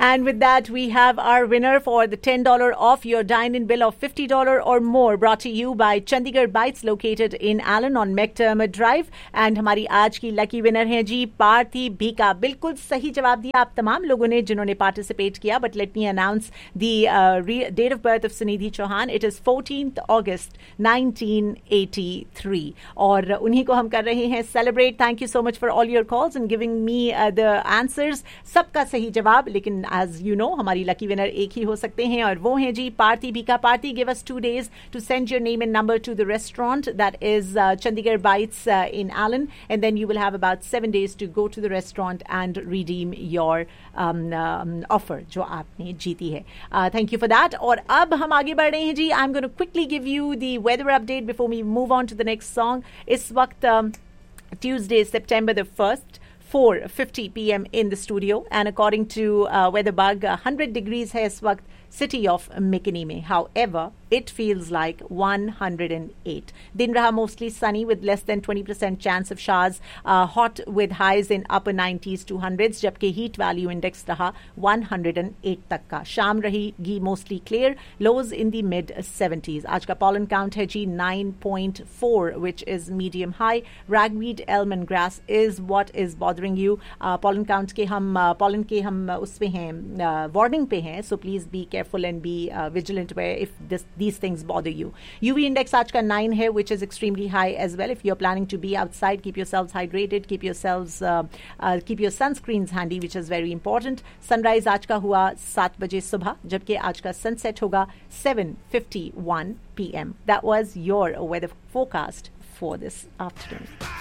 And with that, we have our winner for the $10 off your dine-in bill of $50 or more, brought to you by Chandigarh Bites, located in Allen on McDermott Drive. And हमारी आज की lucky winner हैं जी पार्थी बीका. बिल्कुल सही जवाब दिया आप तमाम लोगों ने जिन्होंने पार्टिसिपेट किया. But let me announce the date of birth of Sunidhi Chauhan. It is 14th August 1983 और उन्हीं को हम कर रहे हैं celebrate. Thank you so much for all your calls and giving me the answers. सबका सही जवाब, लेकिन एज यू नो हमारी लकी विनर एक ही हो सकते हैं और वो हैं जी Parthi Bika. Parthi, give us 2 days to send your name and number to the restaurant that is Chandigarh Bites in Allen, and then you will have about 7 days to go to the restaurant and redeem your offer जो आपने जीती है. Thank you for that. और अब हम आगे बढ़ रहे हैं जी. I'm going to quickly give you the weather update before we move on to the next song. इस वक्त Tuesday, September the 1st, 4:50 p.m. in the studio, and according to Weatherbug, 100 degrees है इस वक्त city of McKinney में. However, it feels like 108. दिन रहा mostly sunny with less than 20% chance of showers. Hot with highs in upper 90s to 100s, जबकि heat value index रहा 108 तक का. शाम रहेगी mostly clear, lows in the mid 70s. आज का pollen count है जी 9.4, which is medium high. Ragweed, elm and grass is what is bothering you. Pollen count के हम pollen के हम उस पे हैं, warning पे हैं, so please be careful and be vigilant where if these things bother you. UV index आज का 9 है, which is extremely high as well. If you're planning to be outside, keep yourselves hydrated, keep your sunscreens handy, which is very important. Sunrise आज का हुआ 7 बजे सुबह, जबकि आज का sunset होगा 7:51 p.m. That was your weather forecast for this afternoon.